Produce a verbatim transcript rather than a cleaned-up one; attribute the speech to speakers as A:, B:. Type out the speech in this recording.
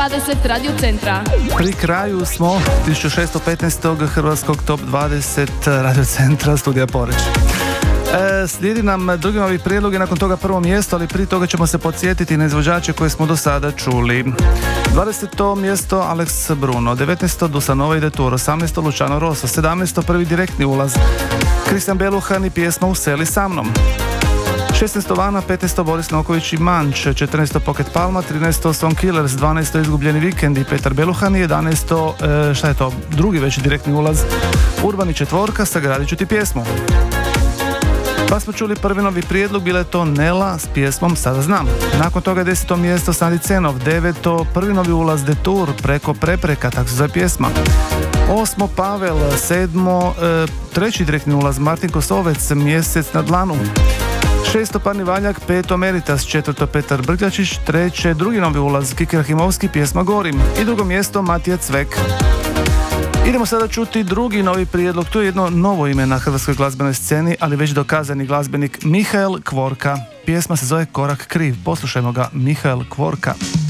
A: dvadeset Radio Centra.
B: Pri kraju smo tisuću šesto petnaestog hrvatskog Top dvadeset Radio Centra Studija Poreč. E, slijedi nam drugi novi prijedlog i nakon toga prvo mjesto, ali prije toga ćemo se podsjetiti na izvođače koje smo do sada čuli. dvadeseto mjesto Alex Bruno, devetnaesto Dusanova i Detour, osamnaesto Luciano Rosso, sedamnaesto prvi direktni ulaz Kristijan Beluhan i pjesma Useli sa mnom. šesnaesto Vana, petnaesto Boris Noković i Manč, četrnaesto Pocket Palma, trinaesto Song Killers, dvanaesto Izgubljeni vikend i Petar Beluhan i jedanaesto e, šta je to, drugi već direktni ulaz Urbani četvorka, Sagradit ću ti pjesmu. Pa smo čuli prvi novi prijedlog, bila je to Nela s pjesmom Sada znam. Nakon toga deseto mjesto Sandi Cenov, deveto prvi novi ulaz Detour, Preko prepreka, tako se zove pjesma. Osmo Pavel, sedmo e, treći direktni ulaz Martin Kosovec, Mjesec na dlanu. Šesto Parni valjak, peto Meritas, četvrto Petar Brgljačić, treće drugi novi ulaz Kiki Rahimovski, pjesma Gorim i drugo mjesto Matija Cvek. Idemo sada čuti drugi novi prijedlog, to je jedno novo ime na hrvatskoj glazbenoj sceni, ali već dokazani glazbenik Mihael Kvorka. Pjesma se zove Korak kriv, poslušajmo ga, Mihael Kvorka.